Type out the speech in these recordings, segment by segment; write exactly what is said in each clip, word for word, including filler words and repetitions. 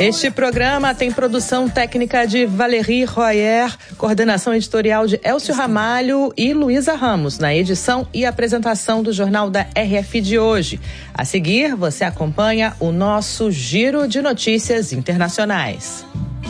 Este programa tem produção técnica de Valérie Royer, coordenação editorial de Elcio Ramalho e Luísa Ramos, na edição e apresentação do Jornal da R F de hoje. A seguir, você acompanha o nosso Giro de Notícias Internacionais.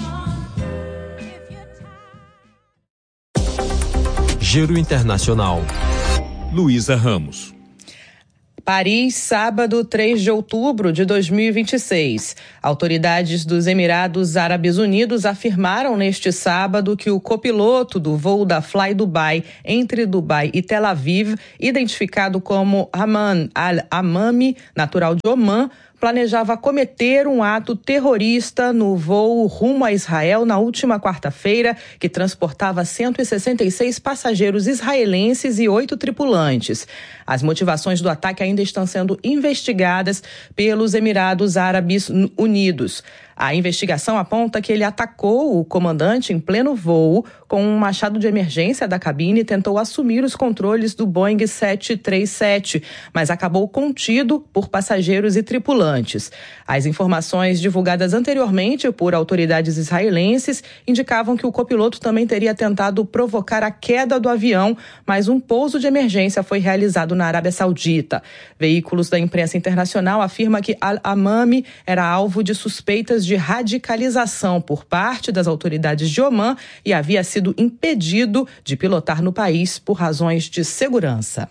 Giro Internacional. Luísa Ramos. Paris, sábado, três de outubro de dois mil e vinte e seis. Autoridades dos Emirados Árabes Unidos afirmaram neste sábado que o copiloto do voo da Fly Dubai entre Dubai e Tel Aviv, identificado como Haman al-Amami, natural de Omã, planejava cometer um ato terrorista no voo rumo a Israel na última quarta-feira, que transportava cento e sessenta e seis passageiros israelenses e oito tripulantes. As motivações do ataque ainda estão sendo investigadas pelos Emirados Árabes Unidos. A investigação aponta que ele atacou o comandante em pleno voo com um machado de emergência da cabine e tentou assumir os controles do Boeing sete três sete, mas acabou contido por passageiros e tripulantes. As informações divulgadas anteriormente por autoridades israelenses indicavam que o copiloto também teria tentado provocar a queda do avião, mas um pouso de emergência foi realizado na Arábia Saudita. Veículos da imprensa internacional afirmam que Al-Amami era alvo de suspeitas de radicalização por parte das autoridades de Omã e havia sido impedido de pilotar no país por razões de segurança.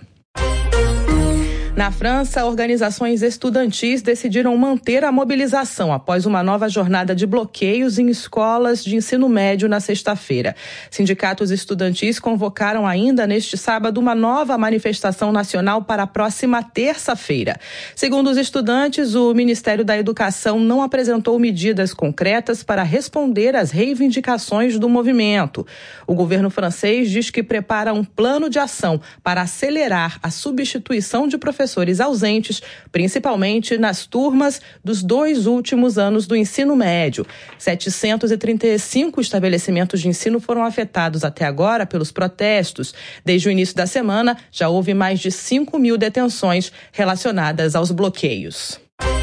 Na França, organizações estudantis decidiram manter a mobilização após uma nova jornada de bloqueios em escolas de ensino médio na sexta-feira. Sindicatos estudantis convocaram ainda neste sábado uma nova manifestação nacional para a próxima terça-feira. Segundo os estudantes, o Ministério da Educação não apresentou medidas concretas para responder às reivindicações do movimento. O governo francês diz que prepara um plano de ação para acelerar a substituição de professores professores ausentes, principalmente nas turmas dos dois últimos anos do ensino médio. setecentos e trinta e cinco estabelecimentos de ensino foram afetados até agora pelos protestos. Desde o início da semana, já houve mais de cinco mil detenções relacionadas aos bloqueios.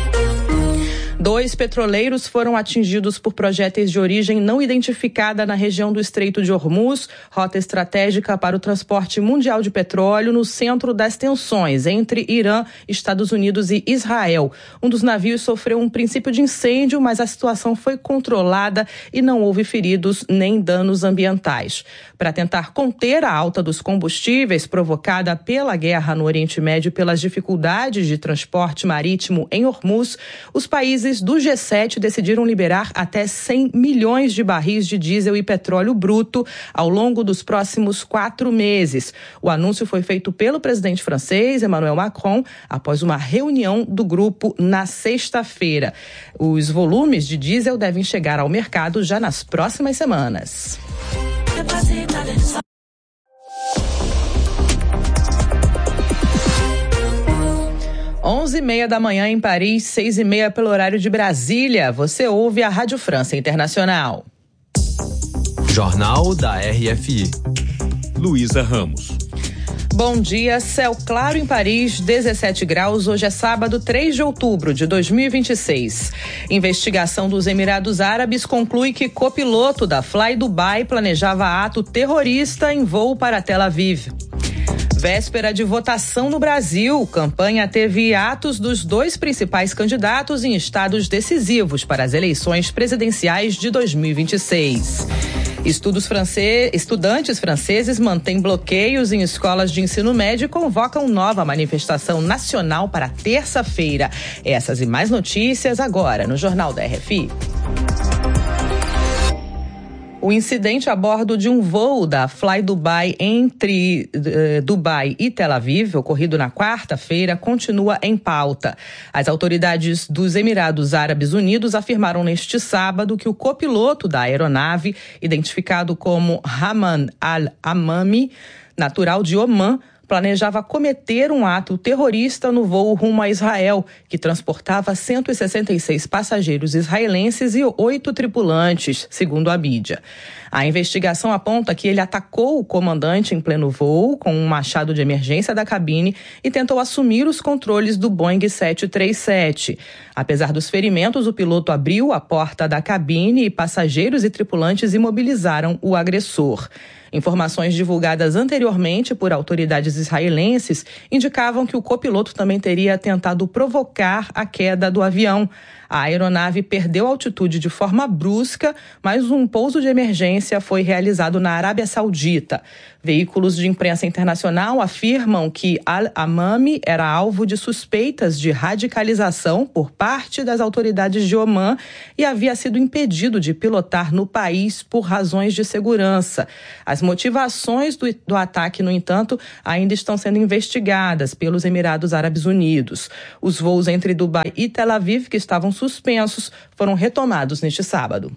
Dois petroleiros foram atingidos por projéteis de origem não identificada na região do Estreito de Hormuz, rota estratégica para o transporte mundial de petróleo no centro das tensões entre Irã, Estados Unidos e Israel. Um dos navios sofreu um princípio de incêndio, mas a situação foi controlada e não houve feridos nem danos ambientais. Para tentar conter a alta dos combustíveis provocada pela guerra no Oriente Médio e pelas dificuldades de transporte marítimo em Hormuz, os países do G sete decidiram liberar até cem milhões de barris de diesel e petróleo bruto ao longo dos próximos quatro meses. O anúncio foi feito pelo presidente francês, Emmanuel Macron, após uma reunião do grupo na sexta-feira. Os volumes de diesel devem chegar ao mercado já nas próximas semanas. onze e meia da manhã em Paris, seis e meia pelo horário de Brasília. Você ouve a Rádio França Internacional. Jornal da R F I. Luísa Ramos. Bom dia, céu claro em Paris, dezessete graus. Hoje é sábado, três de outubro de dois mil e vinte e seis. Investigação dos Emirados Árabes conclui que copiloto da Fly Dubai planejava ato terrorista em voo para Tel Aviv. Véspera de votação no Brasil, campanha teve atos dos dois principais candidatos em estados decisivos para as eleições presidenciais de dois mil e vinte e seis. Estudos france... Estudantes franceses mantêm bloqueios em escolas de ensino médio e convocam nova manifestação nacional para terça-feira. Essas e mais notícias agora no Jornal da R F I. O incidente a bordo de um voo da Fly Dubai entre uh, Dubai e Tel Aviv, ocorrido na quarta-feira, continua em pauta. As autoridades dos Emirados Árabes Unidos afirmaram neste sábado que o copiloto da aeronave, identificado como Haman al-Amami, natural de Omã, planejava cometer um ato terrorista no voo rumo a Israel, que transportava cento e sessenta e seis passageiros israelenses e oito tripulantes, segundo a mídia. A investigação aponta que ele atacou o comandante em pleno voo com um machado de emergência da cabine e tentou assumir os controles do Boeing sete três sete. Apesar dos ferimentos, o piloto abriu a porta da cabine e passageiros e tripulantes imobilizaram o agressor. Informações divulgadas anteriormente por autoridades israelenses indicavam que o copiloto também teria tentado provocar a queda do avião. A aeronave perdeu altitude de forma brusca, mas um pouso de emergência foi realizado na Arábia Saudita. Veículos de imprensa internacional afirmam que Al-Amami era alvo de suspeitas de radicalização por parte das autoridades de Omã e havia sido impedido de pilotar no país por razões de segurança. As motivações do, do ataque, no entanto, ainda estão sendo investigadas pelos Emirados Árabes Unidos. Os voos entre Dubai e Tel Aviv, que estavam suspensos, foram retomados neste sábado.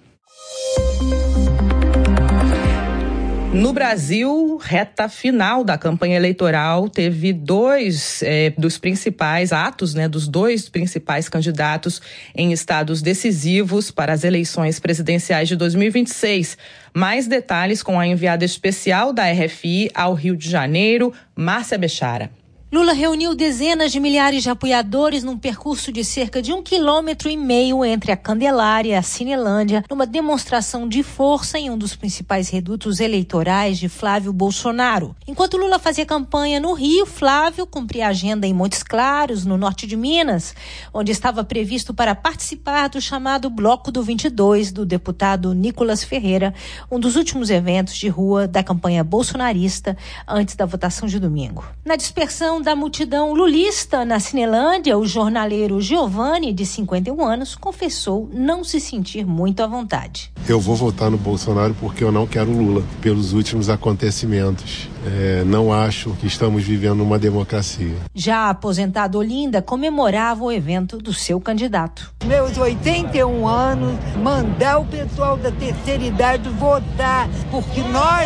No Brasil, reta final da campanha eleitoral, teve dois é, dos principais atos, né, dos dois principais candidatos em estados decisivos para as eleições presidenciais de dois mil e vinte e seis. Mais detalhes com a enviada especial da R F I ao Rio de Janeiro, Márcia Bechara. Lula reuniu dezenas de milhares de apoiadores num percurso de cerca de um quilômetro e meio entre a Candelária e a Cinelândia, numa demonstração de força em um dos principais redutos eleitorais de Flávio Bolsonaro. Enquanto Lula fazia campanha no Rio, Flávio cumpria agenda em Montes Claros, no norte de Minas, onde estava previsto para participar do chamado Bloco do vinte e dois, do deputado Nicolas Ferreira, um dos últimos eventos de rua da campanha bolsonarista antes da votação de domingo. Na dispersão da multidão lulista na Cinelândia, o jornaleiro Giovanni, de cinquenta e um anos, confessou não se sentir muito à vontade. Eu vou votar no Bolsonaro porque eu não quero Lula, pelos últimos acontecimentos. É, não acho que estamos vivendo uma democracia. Já a aposentada Olinda comemorava o evento do seu candidato. Meus oitenta e um anos, mandar o pessoal da terceira idade votar, porque nós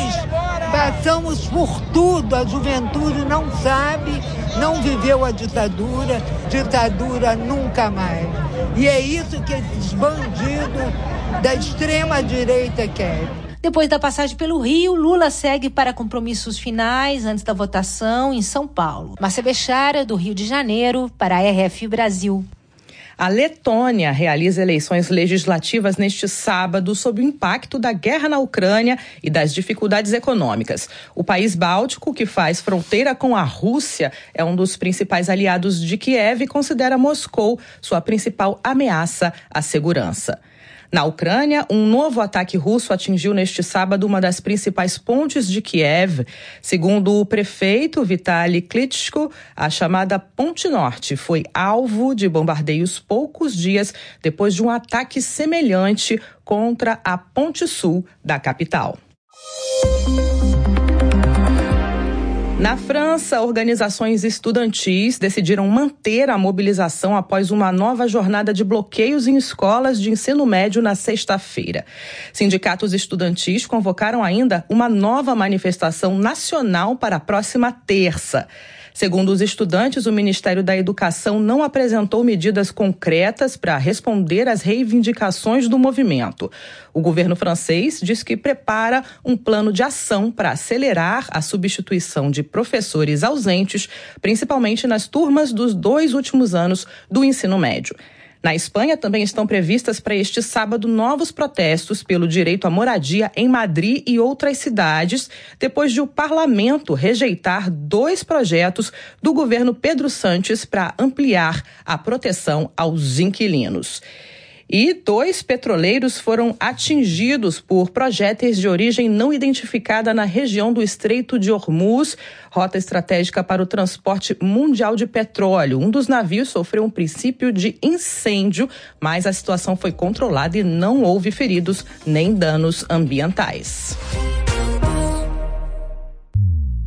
passamos por tudo, a juventude não sabe, não viveu a ditadura, ditadura nunca mais. E é isso que esses bandidos da extrema-direita querem. Depois da passagem pelo Rio, Lula segue para compromissos finais antes da votação em São Paulo. Márcia Bechara, do Rio de Janeiro, para a R F I Brasil. A Letônia realiza eleições legislativas neste sábado sob o impacto da guerra na Ucrânia e das dificuldades econômicas. O país báltico, que faz fronteira com a Rússia, é um dos principais aliados de Kiev e considera Moscou sua principal ameaça à segurança. Na Ucrânia, um novo ataque russo atingiu neste sábado uma das principais pontes de Kiev. Segundo o prefeito Vitaly Klitschko, a chamada Ponte Norte foi alvo de bombardeios poucos dias depois de um ataque semelhante contra a Ponte Sul da capital. Na França, organizações estudantis decidiram manter a mobilização após uma nova jornada de bloqueios em escolas de ensino médio na sexta-feira. Sindicatos estudantis convocaram ainda uma nova manifestação nacional para a próxima terça. Segundo os estudantes, o Ministério da Educação não apresentou medidas concretas para responder às reivindicações do movimento. O governo francês diz que prepara um plano de ação para acelerar a substituição de professores ausentes, principalmente nas turmas dos dois últimos anos do ensino médio. Na Espanha, também estão previstas para este sábado novos protestos pelo direito à moradia em Madrid e outras cidades, depois de o parlamento rejeitar dois projetos do governo Pedro Sánchez para ampliar a proteção aos inquilinos. E dois petroleiros foram atingidos por projéteis de origem não identificada na região do Estreito de Hormuz, rota estratégica para o transporte mundial de petróleo. Um dos navios sofreu um princípio de incêndio, mas a situação foi controlada e não houve feridos nem danos ambientais.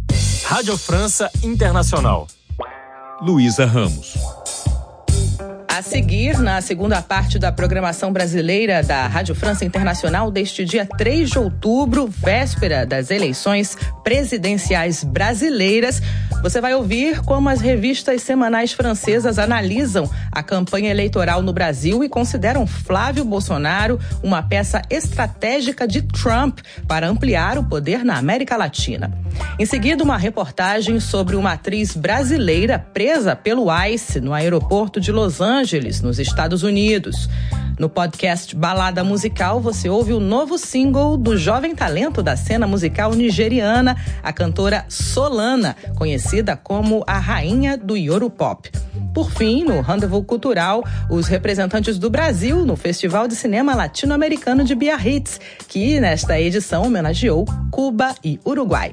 Rádio França Internacional. Luísa Ramos. A seguir, na segunda parte da programação brasileira da Rádio França Internacional deste dia três de outubro, véspera das eleições presidenciais brasileiras, você vai ouvir como as revistas semanais francesas analisam a campanha eleitoral no Brasil e consideram Flávio Bolsonaro uma peça estratégica de Trump para ampliar o poder na América Latina. Em seguida, uma reportagem sobre uma atriz brasileira presa pelo ICE no aeroporto de Los Angeles, nos Estados Unidos. No podcast Balada Musical, você ouve o novo single do jovem talento da cena musical nigeriana, a cantora Solana, conhecida como a rainha do Yoruba-pop. Por fim, no Rendezvous Cultural, os representantes do Brasil no Festival de Cinema Latino-Americano de Biarritz, que nesta edição homenageou Cuba e Uruguai.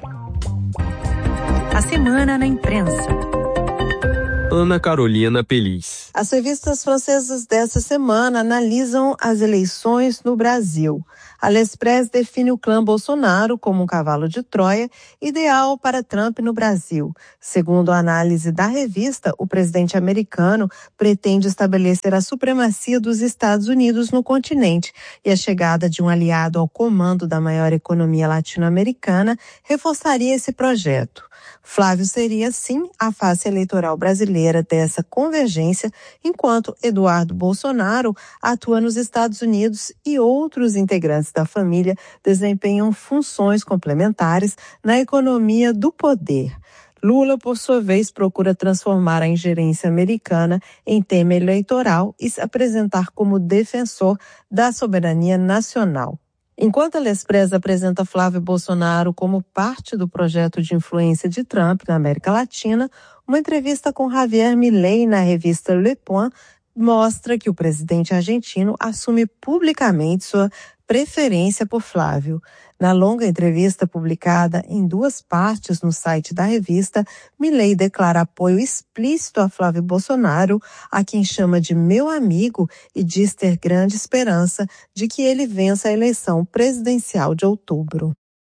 A Semana na Imprensa. Ana Carolina Peliz. As revistas francesas dessa semana analisam as eleições no Brasil. A L'Express define o clã Bolsonaro como um cavalo de Troia, ideal para Trump no Brasil. Segundo a análise da revista, o presidente americano pretende estabelecer a supremacia dos Estados Unidos no continente e a chegada de um aliado ao comando da maior economia latino-americana reforçaria esse projeto. Flávio seria, sim, a face eleitoral brasileira dessa convergência, enquanto Eduardo Bolsonaro atua nos Estados Unidos e outros integrantes da família desempenham funções complementares na economia do poder. Lula, por sua vez, procura transformar a ingerência americana em tema eleitoral e se apresentar como defensor da soberania nacional. Enquanto a L'Express apresenta Flávio Bolsonaro como parte do projeto de influência de Trump na América Latina, uma entrevista com Javier Milei na revista Le Point mostra que o presidente argentino assume publicamente sua preferência por Flávio. Na longa entrevista publicada em duas partes no site da revista, Milei declara apoio explícito a Flávio Bolsonaro, a quem chama de meu amigo e diz ter grande esperança de que ele vença a eleição presidencial de outubro.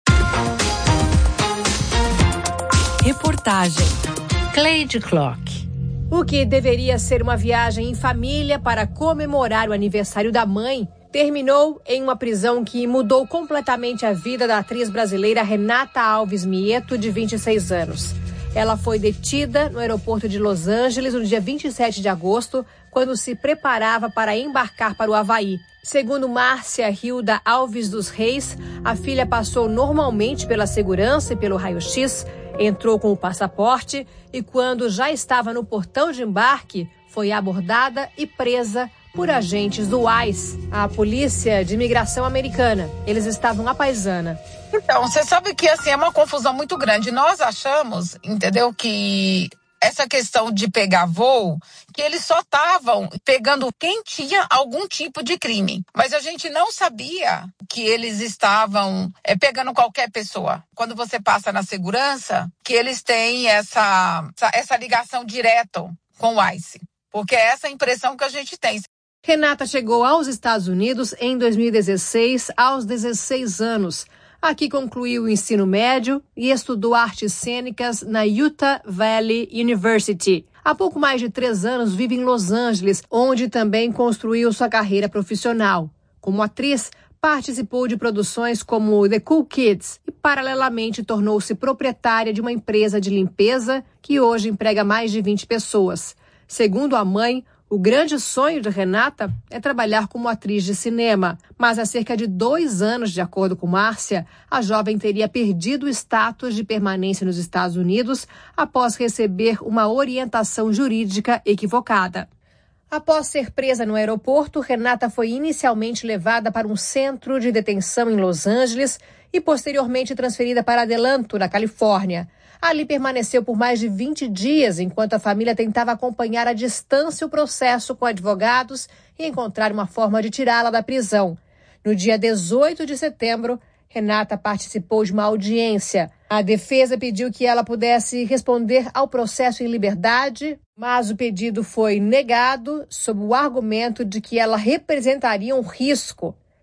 Reportagem Cleide Clock. O que deveria ser uma viagem em família para comemorar o aniversário da mãe terminou em uma prisão que mudou completamente a vida da atriz brasileira Renata Alves Mieto, de vinte e seis anos. Ela foi detida no aeroporto de Los Angeles no dia vinte e sete de agosto, quando se preparava para embarcar para o Havaí. Segundo Márcia Hilda Alves dos Reis, a filha passou normalmente pela segurança e pelo raio-x, entrou com o passaporte e, quando já estava no portão de embarque, foi abordada e presa por agentes do ICE, a Polícia de Imigração Americana. Eles estavam à paisana. Então, você sabe que assim, é uma confusão muito grande. Nós achamos, entendeu, que essa questão de pegar voo, que eles só estavam pegando quem tinha algum tipo de crime. Mas a gente não sabia que eles estavam é, pegando qualquer pessoa. Quando você passa na segurança, que eles têm essa, essa, essa ligação direta com o ICE. Porque é essa a impressão que a gente tem. Renata chegou aos Estados Unidos em dois mil e dezesseis, aos dezesseis anos. Aqui concluiu o ensino médio e estudou artes cênicas na Utah Valley University. Há pouco mais de três anos vive em Los Angeles, onde também construiu sua carreira profissional. Como atriz, participou de produções como The Cool Kids e, paralelamente, tornou-se proprietária de uma empresa de limpeza que hoje emprega mais de vinte pessoas. Segundo a mãe, o grande sonho de Renata é trabalhar como atriz de cinema, mas há cerca de dois anos, de acordo com Márcia, a jovem teria perdido o status de permanência nos Estados Unidos após receber uma orientação jurídica equivocada. Após ser presa no aeroporto, Renata foi inicialmente levada para um centro de detenção em Los Angeles e posteriormente transferida para Adelanto, na Califórnia. Ali permaneceu por mais de vinte dias, enquanto a família tentava acompanhar à distância o processo com advogados e encontrar uma forma de tirá-la da prisão. No dia dezoito de setembro, Renata participou de uma audiência. A defesa pediu que ela pudesse responder ao processo em liberdade, mas o pedido foi negado sob o argumento de que ela representaria um risco.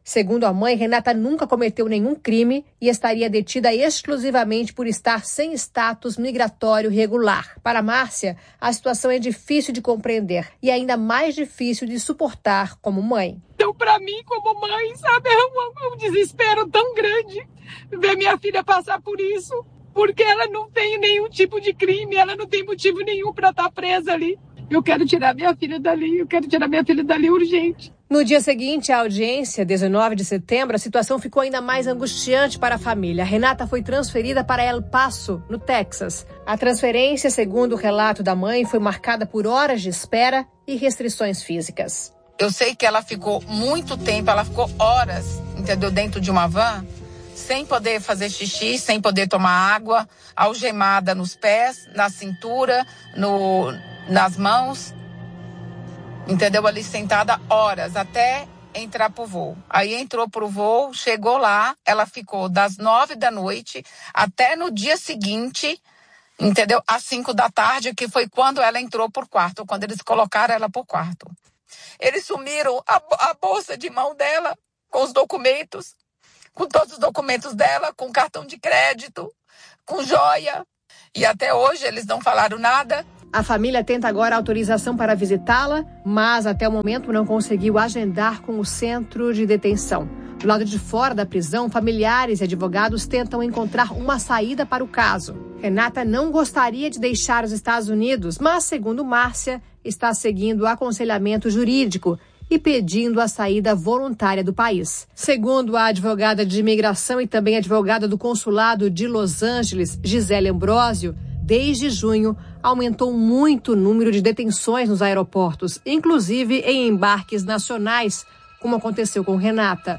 Segundo a mãe, Renata nunca cometeu nenhum crime e estaria detida exclusivamente por estar sem status migratório regular. Para Márcia, a situação é difícil de compreender e ainda mais difícil de suportar como mãe. Então, para mim, como mãe, sabe, é um, um desespero tão grande ver minha filha passar por isso, porque ela não tem nenhum tipo de crime, ela não tem motivo nenhum para estar presa ali. Eu quero tirar minha filha dali, eu quero tirar minha filha dali urgente. No dia seguinte à audiência, dezenove de setembro, a situação ficou ainda mais angustiante para a família. Renata foi transferida para El Paso, no Texas. A transferência, segundo o relato da mãe, foi marcada por horas de espera e restrições físicas. Eu sei que ela ficou muito tempo, ela ficou horas, entendeu, dentro de uma van, sem poder fazer xixi, sem poder tomar água, algemada nos pés, na cintura, no, nas mãos, entendeu? Ali sentada horas, até entrar pro voo. Aí entrou pro voo, chegou lá, ela ficou das nove da noite até no dia seguinte, entendeu? Às cinco da tarde, que foi quando ela entrou por quarto, quando eles colocaram ela por quarto. Eles sumiram a, a bolsa de mão dela com os documentos, com todos os documentos dela, com cartão de crédito, com joia. E até hoje eles não falaram nada. A família tenta agora autorização para visitá-la, mas até o momento não conseguiu agendar com o centro de detenção. Do lado de fora da prisão, familiares e advogados tentam encontrar uma saída para o caso. Renata não gostaria de deixar os Estados Unidos, mas, segundo Márcia, está seguindo o aconselhamento jurídico e pedindo a saída voluntária do país. Segundo a advogada de imigração e também advogada do consulado de Los Angeles, Gisele Ambrosio, desde junho aumentou muito o número de detenções nos aeroportos, inclusive em embarques nacionais, como aconteceu com Renata.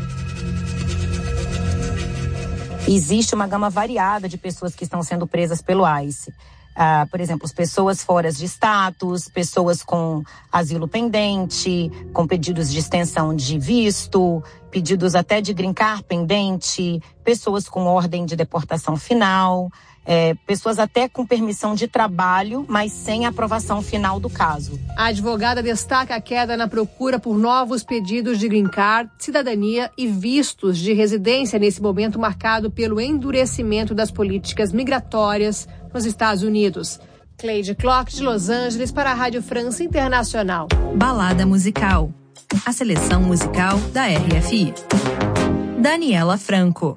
Existe uma gama variada de pessoas que estão sendo presas pelo ICE. Ah, por exemplo, as pessoas fora de status, pessoas com asilo pendente, com pedidos de extensão de visto, pedidos até de green card pendente, pessoas com ordem de deportação final, é, pessoas até com permissão de trabalho, mas sem aprovação final do caso. A advogada destaca a queda na procura por novos pedidos de green card, cidadania e vistos de residência nesse momento marcado pelo endurecimento das políticas migratórias nos Estados Unidos. Cleide Clock, de Los Angeles, para a Rádio França Internacional. Balada musical. A seleção musical da R F I. Daniela Franco.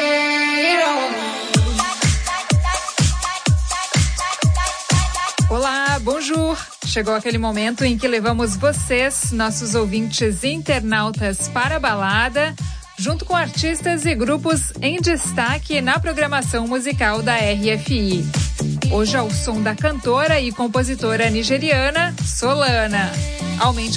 Olá, bonjour! Chegou aquele momento em que levamos vocês, nossos ouvintes internautas, para a balada, junto com artistas e grupos em destaque na programação musical da R F I. Hoje ao som da cantora e compositora nigeriana Solana. Aumente